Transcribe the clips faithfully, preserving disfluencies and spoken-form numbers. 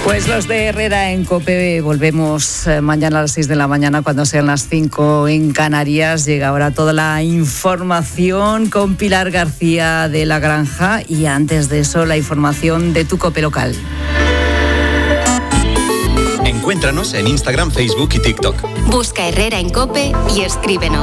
Pues los de Herrera en COPE volvemos mañana a las seis de la mañana, cuando sean las cinco en Canarias. Llega ahora toda la información con Pilar García de La Granja, y antes de eso la información de tu COPE local. Encuéntranos en Instagram, Facebook y TikTok. Busca Herrera en COPE y escríbenos.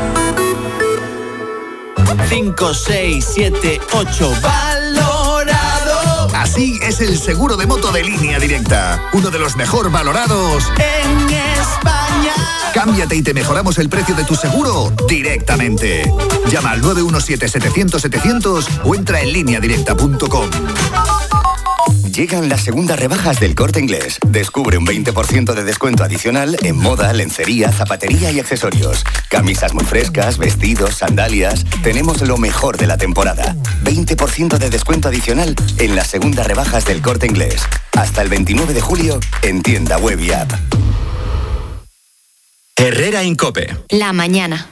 cinco, seis, siete, ocho, valorado. Así es el seguro de moto de Línea Directa, uno de los mejor valorados en España. Cámbiate y te mejoramos el precio de tu seguro directamente. Llama al nueve uno siete, setecientos, setecientos o entra en línea directa punto com. Llegan las segundas rebajas del Corte Inglés. Descubre un veinte por ciento de descuento adicional en moda, lencería, zapatería y accesorios. Camisas muy frescas, vestidos, sandalias. Tenemos lo mejor de la temporada. veinte por ciento de descuento adicional en las segundas rebajas del Corte Inglés. Hasta el veintinueve de julio en tienda web y app. Herrera en COPE. La mañana.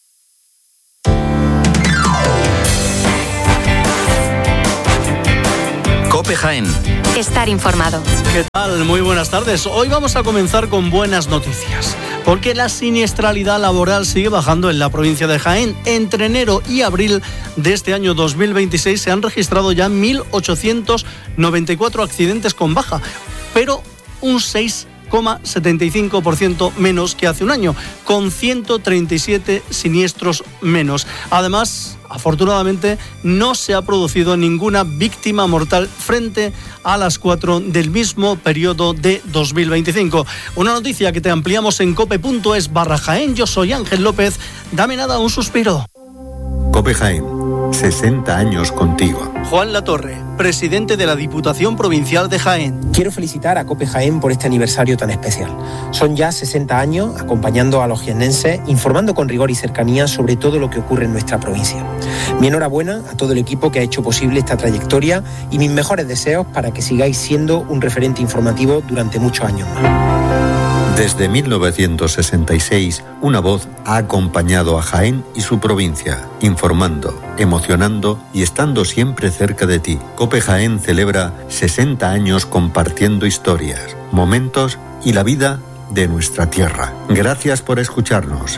COPE Jaén. Estar informado. ¿Qué tal? Muy buenas tardes. Hoy vamos a comenzar con buenas noticias, porque la siniestralidad laboral sigue bajando en la provincia de Jaén. Entre enero y abril de este año dos mil veintiséis se han registrado ya mil ochocientos noventa y cuatro accidentes con baja, pero un seis coma setenta y cinco por ciento menos que hace un año, con ciento treinta y siete siniestros menos. Además, afortunadamente, no se ha producido ninguna víctima mortal frente a las cuatro del mismo periodo de dos mil veinticinco. Una noticia que te ampliamos en cope punto es barra Jaén. Yo soy Ángel López. Dame nada, un suspiro. COPE Jaén, sesenta años contigo. Juan Latorre, presidente de la Diputación Provincial de Jaén. Quiero felicitar a COPE Jaén por este aniversario tan especial. Son ya sesenta años acompañando a los jiennenses, informando con rigor y cercanía sobre todo lo que ocurre en nuestra provincia. Mi enhorabuena a todo el equipo que ha hecho posible esta trayectoria y mis mejores deseos para que sigáis siendo un referente informativo durante muchos años más. Desde mil novecientos sesenta y seis, una voz ha acompañado a Jaén y su provincia, informando, emocionando y estando siempre cerca de ti. COPE Jaén celebra sesenta años compartiendo historias, momentos y la vida de nuestra tierra. Gracias por escucharnos.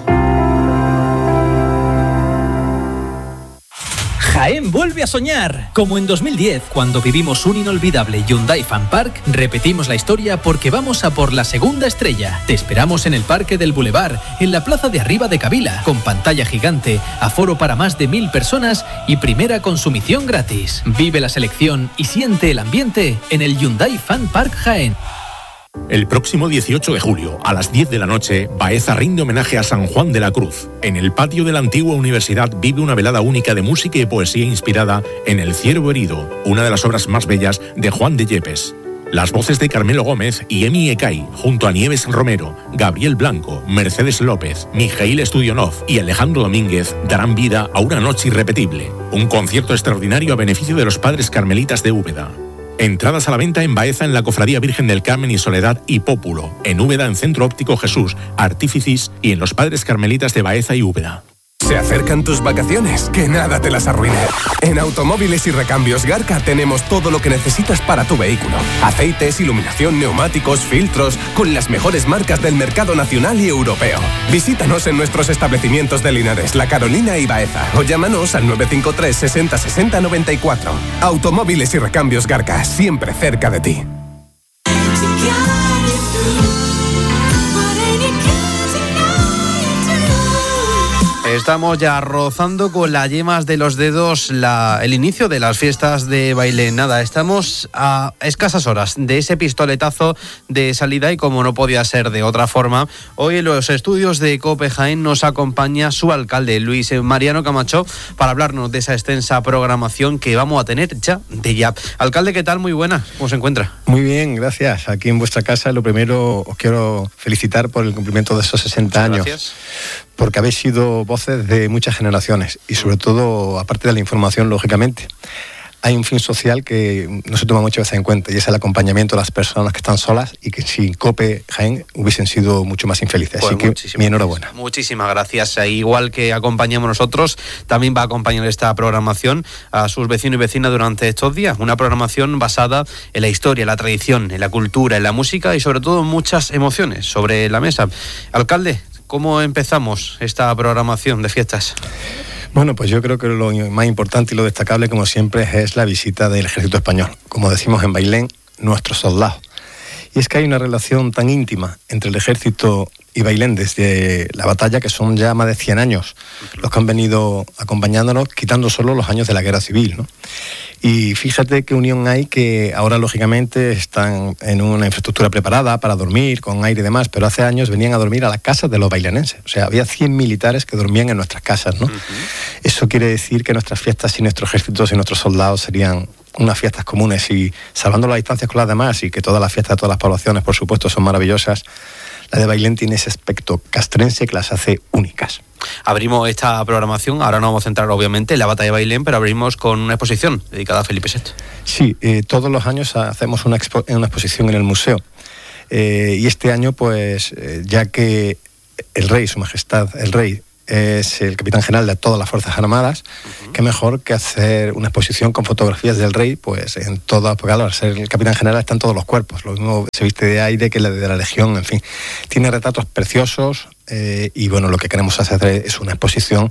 Jaén vuelve a soñar. Como en dos mil diez, cuando vivimos un inolvidable Hyundai Fan Park, repetimos la historia porque vamos a por la segunda estrella. Te esperamos en el Parque del Boulevard, en la plaza de arriba de Cavila, con pantalla gigante, aforo para más de mil personas y primera consumición gratis. Vive la selección y siente el ambiente en el Hyundai Fan Park Jaén. El próximo dieciocho de julio, a las diez de la noche, Baeza rinde homenaje a San Juan de la Cruz. En el patio de la antigua universidad vive una velada única de música y poesía inspirada en El ciervo herido, una de las obras más bellas de Juan de Yepes. Las voces de Carmelo Gómez y Emi Ecay, junto a Nieves Romero, Gabriel Blanco, Mercedes López, Mijail Studionov y Alejandro Domínguez darán vida a una noche irrepetible. Un concierto extraordinario a beneficio de los padres carmelitas de Úbeda. Entradas a la venta en Baeza en la Cofradía Virgen del Carmen y Soledad y Pópulo, en Úbeda en Centro Óptico Jesús, Artíficis y en los Padres Carmelitas de Baeza y Úbeda. Se acercan tus vacaciones, que nada te las arruine. En Automóviles y Recambios Garca tenemos todo lo que necesitas para tu vehículo. Aceites, iluminación, neumáticos, filtros, con las mejores marcas del mercado nacional y europeo. Visítanos en nuestros establecimientos de Linares, La Carolina y Baeza, o llámanos al nueve cinco tres, sesenta, sesenta, noventa y cuatro. Automóviles y Recambios Garca, siempre cerca de ti. Estamos ya rozando con las yemas de los dedos la, el inicio de las fiestas de baile. Nada, estamos a escasas horas de ese pistoletazo de salida y como no podía ser de otra forma, hoy en los estudios de COPE Jaén nos acompaña su alcalde, Luis Mariano Camacho, para hablarnos de esa extensa programación que vamos a tener ya de ya. Alcalde, ¿qué tal? Muy buenas, ¿cómo se encuentra? Muy bien, gracias. Aquí en vuestra casa, lo primero os quiero felicitar por el cumplimiento de esos sesenta años. Gracias. Porque habéis sido voces de muchas generaciones y sobre todo, aparte de la información, lógicamente, hay un fin social que no se toma muchas veces en cuenta, y es el acompañamiento de las personas que están solas y que sin COPE Jaén hubiesen sido mucho más infelices. Pues Así que mi enhorabuena. Muchísimas gracias. E igual que acompañamos nosotros, también va a acompañar esta programación a sus vecinos y vecinas durante estos días. Una programación basada en la historia, la tradición, en la cultura, en la música y sobre todo muchas emociones sobre la mesa. Alcalde, ¿cómo empezamos esta programación de fiestas? Bueno, pues yo creo que lo más importante y lo destacable, como siempre, es la visita del Ejército Español. Como decimos en Bailén, nuestros soldados. Y es que hay una relación tan íntima entre el Ejército y Bailén desde la batalla, que son ya más de cien años los que han venido acompañándonos, quitando solo los años de la Guerra Civil, ¿no? Y fíjate qué unión hay, que ahora lógicamente están en una infraestructura preparada para dormir, con aire y demás, pero hace años venían a dormir a las casas de los bailenenses. O sea, había cien militares que dormían en nuestras casas, ¿no? Uh-huh. Eso quiere decir que nuestras fiestas sin nuestro ejército, sin nuestros soldados, serían unas fiestas comunes, y salvando las distancias con las demás, y que todas las fiestas de todas las poblaciones, por supuesto, son maravillosas, la de Bailén tiene ese aspecto castrense que las hace únicas. Abrimos esta programación, ahora nos vamos a centrar obviamente en la batalla de Bailén, pero abrimos con una exposición dedicada a Felipe sexto. Sí, eh, todos los años hacemos una, expo- una exposición en el museo, eh, y este año pues eh, ya que el rey, su majestad, el rey, es el capitán general de todas las Fuerzas Armadas, uh-huh. qué mejor que hacer una exposición con fotografías del rey, pues en toda, porque al ser el capitán general está en todos los cuerpos, lo mismo se viste de aire que la de la legión, en fin. Tiene retratos preciosos, eh, y bueno, lo que queremos hacer es una exposición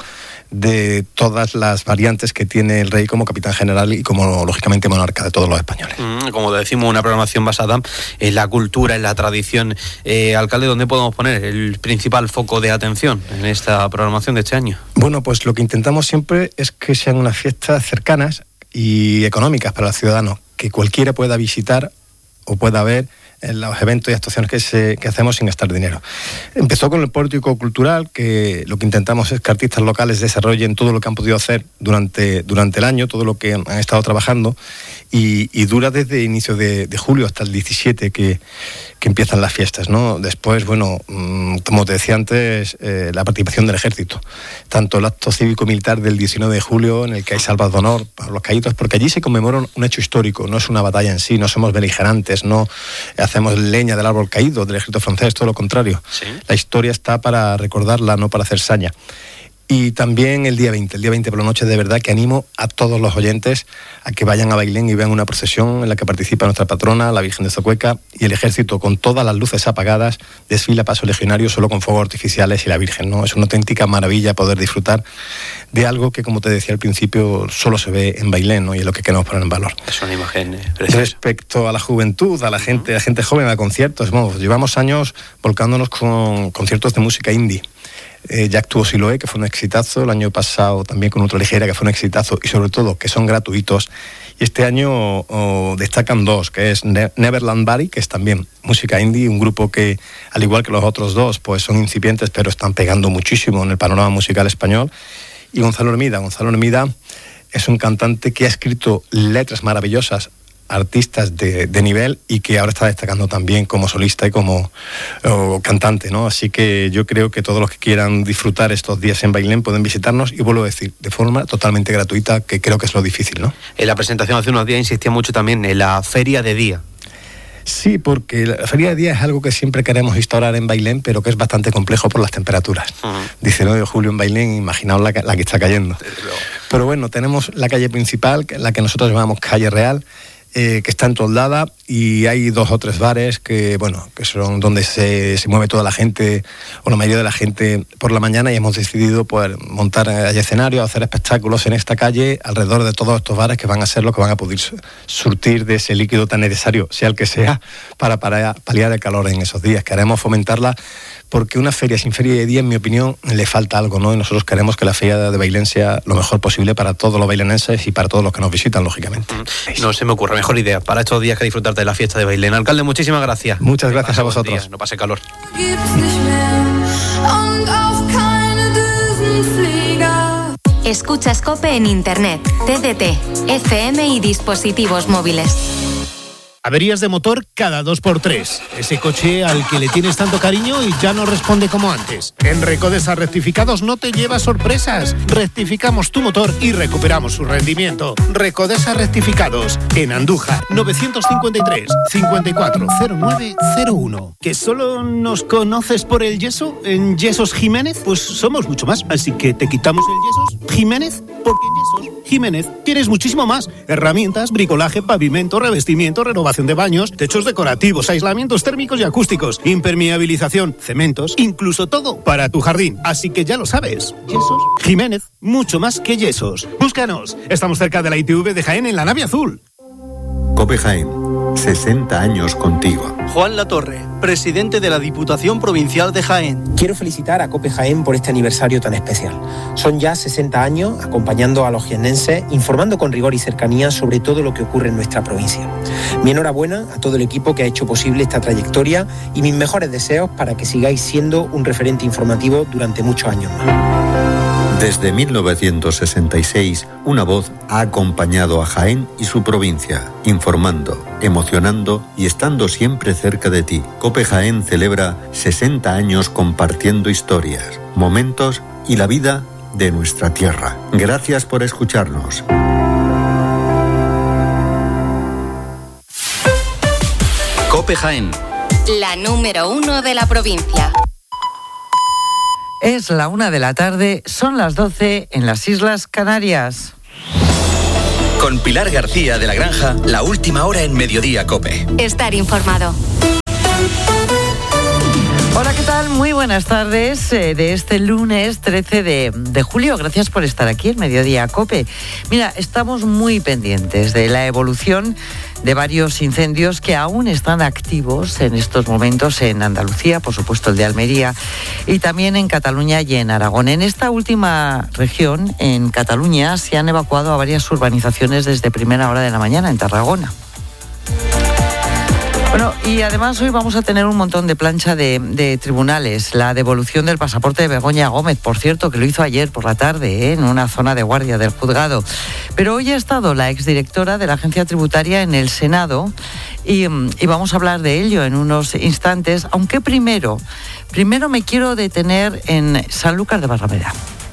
de todas las variantes que tiene el rey como capitán general y como, lógicamente, monarca de todos los españoles. Mm, como decimos, una programación basada en la cultura, en la tradición. Eh, alcalde, ¿dónde podemos poner el principal foco de atención en esta programación de este año? Bueno, pues lo que intentamos siempre es que sean unas fiestas cercanas y económicas para el ciudadano, que cualquiera pueda visitar o pueda ver en los eventos y actuaciones que, se, que hacemos sin gastar dinero. Empezó con el pórtico cultural, que lo que intentamos es que artistas locales desarrollen todo lo que han podido hacer durante, durante el año, todo lo que han, han estado trabajando, y, y dura desde inicio de, de julio hasta el diecisiete que, que empiezan las fiestas, ¿no? Después, bueno, como te decía antes, eh, la participación del ejército, tanto el acto cívico-militar del diecinueve de julio, en el que hay salvas de honor para los caídos, porque allí se conmemora un hecho histórico, no es una batalla en sí, no somos beligerantes, no hacemos leña del árbol caído del ejército francés, todo lo contrario. ¿Sí? La historia está para recordarla, no para hacer saña. Y también el día veinte, el día veinte por la noche, de verdad que animo a todos los oyentes a que vayan a Bailén y vean una procesión en la que participa nuestra patrona, la Virgen de Zocueca, y el ejército, con todas las luces apagadas, desfila paso legionario solo con fuegos artificiales y la Virgen, ¿no? Es una auténtica maravilla poder disfrutar de algo que, como te decía al principio, solo se ve en Bailén, ¿no? Y es lo que queremos poner en valor. Es una imagen preciosa. Respecto a la juventud, a la gente, a la gente joven, a conciertos, bueno, llevamos años volcándonos con conciertos de música indie. Eh, ya actuó Siloé, que fue un exitazo, el año pasado también con Ultraligera, que fue un exitazo, y sobre todo que son gratuitos. Y este año oh, destacan dos, que es ne- Neverland Bari, que es también música indie, un grupo que, al igual que los otros dos, pues son incipientes, pero están pegando muchísimo en el panorama musical español. Y Gonzalo Hermida. Gonzalo Hermida es un cantante que ha escrito letras maravillosas, artistas de, de nivel, y que ahora está destacando también como solista y como oh, cantante, ¿no? Así que yo creo que todos los que quieran disfrutar estos días en Bailén pueden visitarnos, y vuelvo a decir, de forma totalmente gratuita, que creo que es lo difícil, ¿no? En la presentación hace unos días insistía mucho también en la feria de día. Sí, porque la feria de día es algo que siempre queremos instaurar en Bailén, pero que es bastante complejo por las temperaturas. Uh-huh. diecinueve de julio en Bailén, imaginaos la, la que está cayendo. Pero bueno, tenemos la calle principal, la que nosotros llamamos Calle Real, Eh, que está entoldada, y hay dos o tres bares que, bueno, que son donde se, se mueve toda la gente, o la mayoría de la gente, por la mañana, y hemos decidido pues, montar allí escenarios, hacer espectáculos en esta calle alrededor de todos estos bares, que van a ser los que van a poder surtir de ese líquido tan necesario, sea el que sea, para, para paliar el calor en esos días. Queremos fomentarla, porque una feria sin feria de día, en mi opinión, le falta algo, ¿no? Y nosotros queremos que la feria de Bailén sea lo mejor posible para todos los bailenenses y para todos los que nos visitan, lógicamente. No se me ocurre mejor idea para estos días que disfrutar de la fiesta de Bailén. Alcalde, muchísimas gracias. Muchas gracias a vosotros. Días, no pase calor. Escuchas COPE en Internet, T D T, F M y dispositivos móviles. Averías de motor cada dos por tres. Ese coche al que le tienes tanto cariño y ya no responde como antes. En Recodesa Rectificados no te llevas sorpresas. Rectificamos tu motor y recuperamos su rendimiento. Recodesa Rectificados. En Andújar, novecientos cincuenta y tres, cincuenta y cuatro, cero nueve cero uno. ¿Que solo nos conoces por el yeso? ¿En Yesos Jiménez? Pues somos mucho más. Así que te quitamos el Yesos Jiménez, porque en Yesos Jiménez tienes muchísimo más. Herramientas, bricolaje, pavimento, revestimiento, renovación de baños, techos decorativos, aislamientos térmicos y acústicos, impermeabilización, cementos, incluso todo para tu jardín. Así que ya lo sabes. Yesos Jiménez, mucho más que yesos. Búscanos. Estamos cerca de la I T V de Jaén en la nave azul. COPE Jaén, sesenta años contigo. Juan Latorre, presidente de la Diputación Provincial de Jaén. Quiero felicitar a COPE Jaén por este aniversario tan especial. Son ya sesenta años acompañando a los jiennenses, informando con rigor y cercanía sobre todo lo que ocurre en nuestra provincia. Mi enhorabuena a todo el equipo que ha hecho posible esta trayectoria y mis mejores deseos para que sigáis siendo un referente informativo durante muchos años más. Desde mil novecientos sesenta y seis, una voz ha acompañado a Jaén y su provincia, informando, emocionando y estando siempre cerca de ti. COPE Jaén celebra sesenta años compartiendo historias, momentos y la vida de nuestra tierra. Gracias por escucharnos. COPE Jaén, la número uno de la provincia. Es la una de la tarde, son las doce en las Islas Canarias. Con Pilar García de la Granja, la última hora en Mediodía COPE. Estar informado. Hola, ¿qué tal? Muy buenas tardes eh, de este lunes trece de, de julio. Gracias por estar aquí en Mediodía COPE. Mira, estamos muy pendientes de la evolución de varios incendios que aún están activos en estos momentos en Andalucía, por supuesto el de Almería, y también en Cataluña y en Aragón. En esta última región, en Cataluña, se han evacuado a varias urbanizaciones desde primera hora de la mañana en Tarragona. Bueno, y además hoy vamos a tener un montón de plancha de, de tribunales. La devolución del pasaporte de Begoña Gómez, por cierto, que lo hizo ayer por la tarde, ¿eh? En una zona de guardia del juzgado. Pero hoy ha estado la exdirectora de la Agencia Tributaria en el Senado y, y vamos a hablar de ello en unos instantes, aunque primero, primero me quiero detener en Sanlúcar de Barrameda.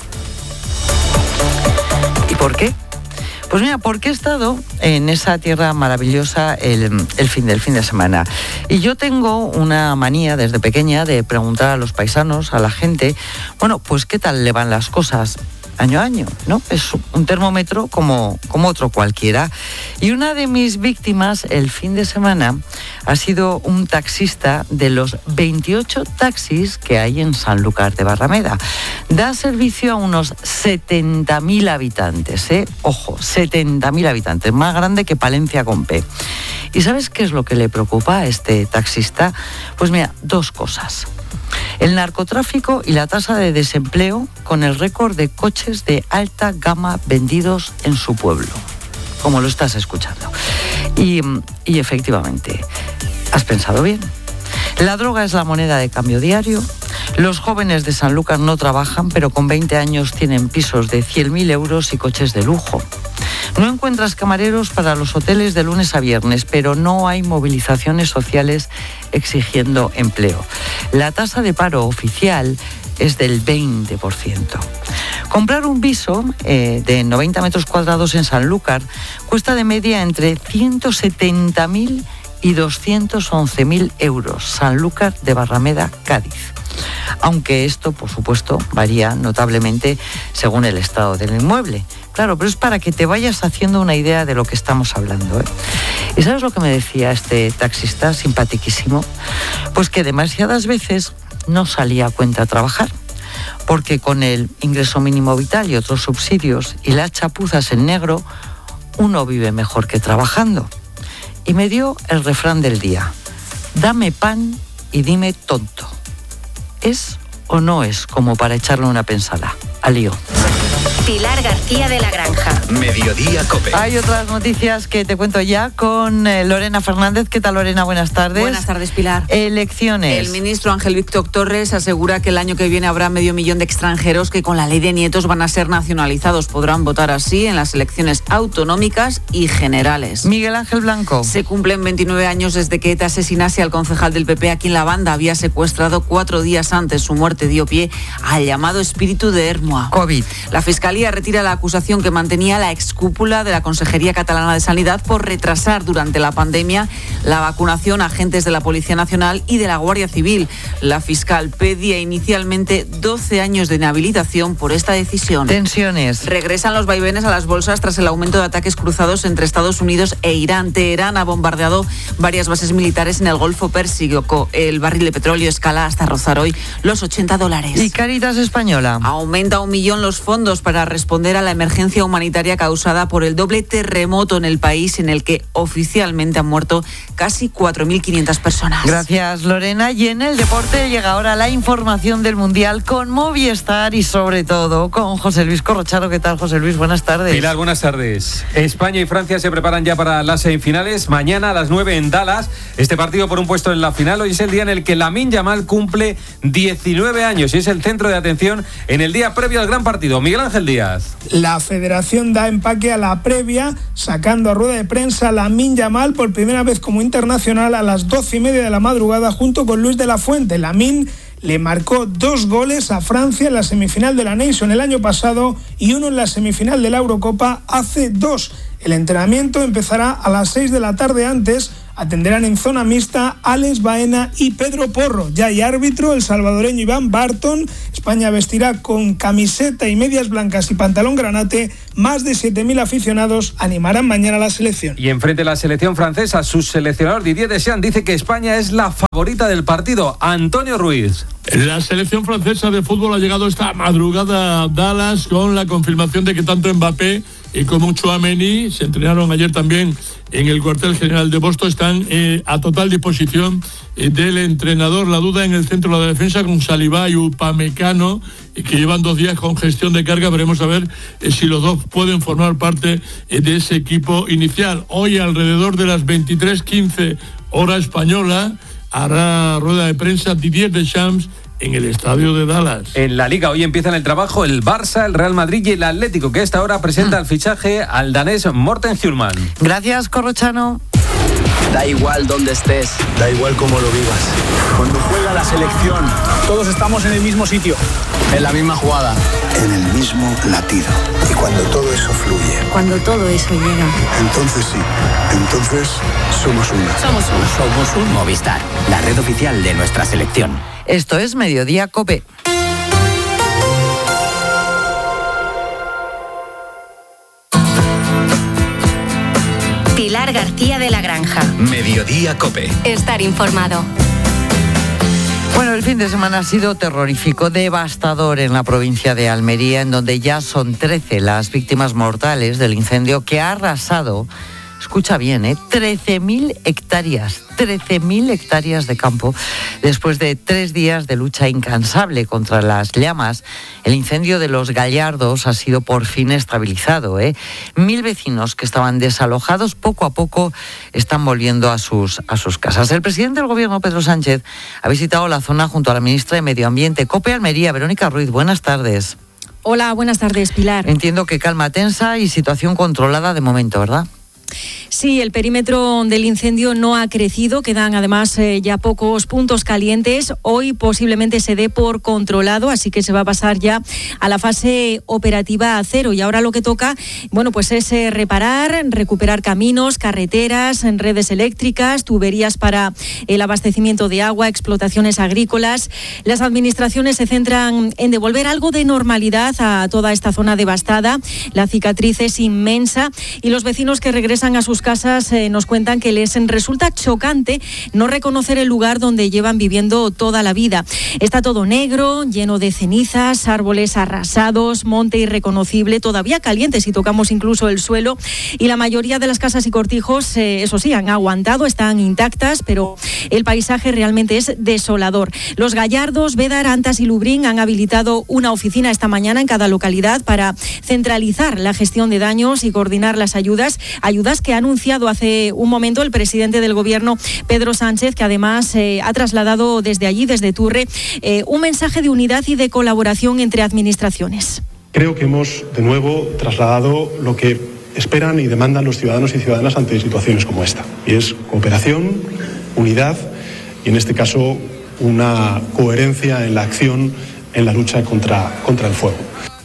¿Y por qué? Pues mira, porque he estado en esa tierra maravillosa el, el fin del fin de semana. Y yo tengo una manía desde pequeña de preguntar a los paisanos, a la gente, bueno, pues qué tal le van las cosas año a año, ¿no? Es un termómetro como, como otro cualquiera. Y una de mis víctimas el fin de semana ha sido un taxista de los veintiocho taxis que hay en Sanlúcar de Barrameda. Da servicio a unos setenta mil habitantes, ¿eh? Ojo, setenta mil habitantes, más grande que Palencia con P. ¿Y sabes qué es lo que le preocupa a este taxista? Pues mira, dos cosas. El narcotráfico y la tasa de desempleo con el récord de coches de alta gama vendidos en su pueblo, como lo estás escuchando. Y, y efectivamente, has pensado bien. La droga es la moneda de cambio diario. Los jóvenes de Sanlúcar no trabajan, pero con veinte años tienen pisos de cien mil euros y coches de lujo. No encuentras camareros para los hoteles de lunes a viernes, pero no hay movilizaciones sociales exigiendo empleo. La tasa de paro oficial es del veinte por ciento. Comprar un piso eh, de noventa metros cuadrados en Sanlúcar cuesta de media entre ciento setenta mil y doscientos once mil euros. Sanlúcar de Barrameda, Cádiz. Aunque esto, por supuesto, varía notablemente según el estado del inmueble. Claro, pero es para que te vayas haciendo una idea de lo que estamos hablando, ¿eh? ¿Y sabes lo que me decía este taxista simpatiquísimo? Pues que demasiadas veces no salía a cuenta a trabajar, porque con el ingreso mínimo vital y otros subsidios y las chapuzas en negro, uno vive mejor que trabajando. Y me dio el refrán del día: dame pan y dime tonto. ¿Es o no es como para echarle una pensada? Al lío. Pilar García de la Granja. Mediodía COPE. Hay otras noticias que te cuento ya con eh, Lorena Fernández. ¿Qué tal, Lorena? Buenas tardes. Buenas tardes, Pilar. Elecciones. El ministro Ángel Víctor Torres asegura que el año que viene habrá medio millón de extranjeros que con la ley de nietos van a ser nacionalizados. Podrán votar así en las elecciones autonómicas y generales. Miguel Ángel Blanco. Se cumplen veintinueve años desde que ETA asesinase al concejal del P P a quien la banda había secuestrado cuatro días antes. Su muerte dio pie al llamado espíritu de Hermoa. COVID. La Fiscalía retira la acusación que mantenía la excúpula de la Consejería Catalana de Sanidad por retrasar durante la pandemia la vacunación a agentes de la Policía Nacional y de la Guardia Civil. La fiscal pedía inicialmente doce años de inhabilitación por esta decisión. Tensiones. Regresan los vaivenes a las bolsas tras el aumento de ataques cruzados entre Estados Unidos e Irán. Teherán ha bombardeado varias bases militares en el Golfo Pérsico. El barril de petróleo escala hasta rozar hoy los ochenta dólares. ¿Y Cáritas Española? Aumenta un millón los fondos para responder a la emergencia humanitaria causada por el doble terremoto en el país, en el que oficialmente han muerto casi cuatro mil quinientas personas. Gracias, Lorena. Y en el deporte llega ahora la información del Mundial con Movistar y sobre todo con José Luis Corrocharo. ¿Qué tal, José Luis? Buenas tardes. Pilar, buenas tardes. España y Francia se preparan ya para las semifinales. Mañana a las nueve en Dallas. Este partido por un puesto en la final. Hoy es el día en el que Lamine Yamal cumple diecinueve años y es el centro de atención en el día previo al gran partido. Miguel Ángel Díaz. La federación da empaque a la previa, sacando a rueda de prensa a Lamine Yamal por primera vez como internacional a las doce y media de la madrugada junto con Luis de la Fuente. Lamine le marcó dos goles a Francia en la semifinal de la Nation el año pasado y uno en la semifinal de la Eurocopa hace dos. El entrenamiento empezará a las seis de la tarde. Antes atenderán en zona mixta Alex Baena y Pedro Porro. Ya hay árbitro, el salvadoreño Iván Barton. España vestirá con camiseta y medias blancas y pantalón granate. Más de siete mil aficionados animarán mañana a la selección. Y enfrente de la selección francesa, su seleccionador Didier Deschamps dice que España es la favorita del partido. Antonio Ruiz. La selección francesa de fútbol ha llegado esta madrugada a Dallas con la confirmación de que tanto Mbappé y como Tchouaméni se entrenaron ayer también en el cuartel general de Boston, están eh, a total disposición eh, del entrenador. La duda en el centro de la defensa con Saliba y Upamecano, eh, que llevan dos días con gestión de carga. Veremos a ver eh, si los dos pueden formar parte eh, de ese equipo inicial. Hoy alrededor de las veintitrés quince hora española hará rueda de prensa Didier Deschamps en el estadio de Dallas. En la Liga hoy empiezan el trabajo el Barça, el Real Madrid y el Atlético, que a esta hora presenta el fichaje al danés Morten Hjulmand. Gracias, Corrochano. Da igual dónde estés, da igual cómo lo vivas. Cuando juega la selección, todos estamos en el mismo sitio, en la misma jugada, en el mismo latido. Y cuando todo eso fluye, cuando todo eso llega, entonces sí, entonces somos uno. Somos uno. Somos un Movistar, la red oficial de nuestra selección. Esto es Mediodía COPE. Pilar García de la Granja. Mediodía COPE. Estar informado. Bueno, el fin de semana ha sido terrorífico, devastador en la provincia de Almería, en donde ya son trece las víctimas mortales del incendio que ha arrasado, escucha bien, ¿eh? trece mil hectáreas, trece mil hectáreas de campo. Después de tres días de lucha incansable contra las llamas, el incendio de Los Gallardos ha sido por fin estabilizado, ¿eh? Mil vecinos que estaban desalojados poco a poco están volviendo a sus, a sus casas. El presidente del gobierno, Pedro Sánchez, ha visitado la zona junto a la ministra de Medio Ambiente. COPE Almería, Verónica Ruiz, buenas tardes. Hola, buenas tardes, Pilar. Entiendo que calma tensa y situación controlada de momento, ¿verdad? Sí, el perímetro del incendio no ha crecido, quedan además eh, ya pocos puntos calientes. Hoy posiblemente se dé por controlado, así que se va a pasar ya a la fase operativa a cero. Y ahora lo que toca, bueno, pues es eh, reparar, recuperar caminos, carreteras, redes eléctricas, tuberías para el abastecimiento de agua, explotaciones agrícolas. Las administraciones se centran en devolver algo de normalidad a toda esta zona devastada. La cicatriz es inmensa y los vecinos que regresan regresan a sus casas eh, nos cuentan que les resulta chocante no reconocer el lugar donde llevan viviendo toda la vida. Está todo negro, lleno de cenizas, árboles arrasados, monte irreconocible, todavía caliente si tocamos incluso el suelo, y la mayoría de las casas y cortijos, eh, eso sí, han aguantado, están intactas, pero el paisaje realmente es desolador. Los Gallardos, Bédar, Antas y Lubrín han habilitado una oficina esta mañana en cada localidad para centralizar la gestión de daños y coordinar las ayudas, ayudas que ha anunciado hace un momento el presidente del Gobierno, Pedro Sánchez, que además eh, ha trasladado desde allí, desde Turre, eh, un mensaje de unidad y de colaboración entre administraciones. Creo que hemos, de nuevo, trasladado lo que esperan y demandan los ciudadanos y ciudadanas ante situaciones como esta, y es cooperación, unidad y, en este caso, una coherencia en la acción en la lucha contra, contra el fuego.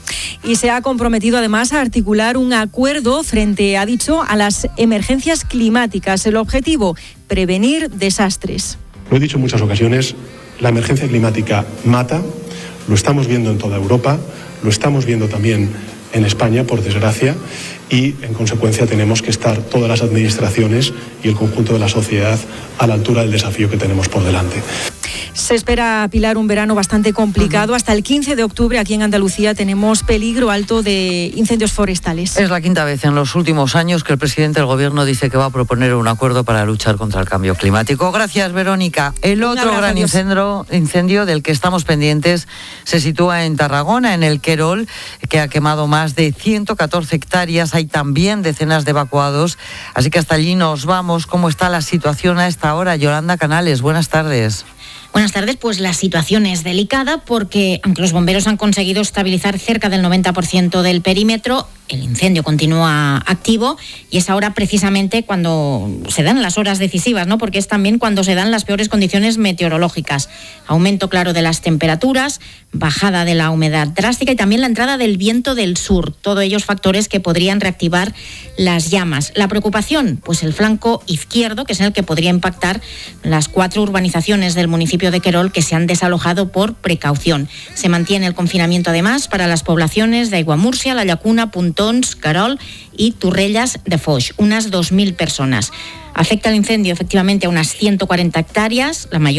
Y se ha comprometido además a articular un acuerdo frente, ha dicho, a las emergencias climáticas. El objetivo, prevenir desastres. Lo he dicho en muchas ocasiones, la emergencia climática mata, lo estamos viendo en toda Europa, lo estamos viendo también en España, por desgracia, y en consecuencia tenemos que estar todas las administraciones y el conjunto de la sociedad a la altura del desafío que tenemos por delante. Se espera, Pilar, un verano bastante complicado. Hasta el quince de octubre aquí en Andalucía tenemos peligro alto de incendios forestales. Es la quinta vez en los últimos años que el presidente del Gobierno dice que va a proponer un acuerdo para luchar contra el cambio climático. Gracias, Verónica. El otro abrazo, gran incendio, incendio del que estamos pendientes se sitúa en Tarragona, en el Querol, que ha quemado más de ciento catorce hectáreas. Hay también decenas de evacuados. Así que hasta allí nos vamos. ¿Cómo está la situación a esta hora? Yolanda Canales, buenas tardes. Buenas tardes, pues la situación es delicada porque, aunque los bomberos han conseguido estabilizar cerca del noventa por ciento del perímetro, el incendio continúa activo y es ahora precisamente cuando se dan las horas decisivas, ¿no? Porque es también cuando se dan las peores condiciones meteorológicas. Aumento claro de las temperaturas, bajada de la humedad drástica y también la entrada del viento del sur. Todos ellos factores que podrían reactivar las llamas. La preocupación, pues el flanco izquierdo, que es el que podría impactar las cuatro urbanizaciones del municipio de Querol que se han desalojado por precaución. Se mantiene el confinamiento además para las poblaciones de Aiguamúrcia, La Llacuna, Puntons, Querol y Torrelles de Foix, unas dos mil personas. Afecta el incendio efectivamente a unas ciento cuarenta hectáreas, la mayor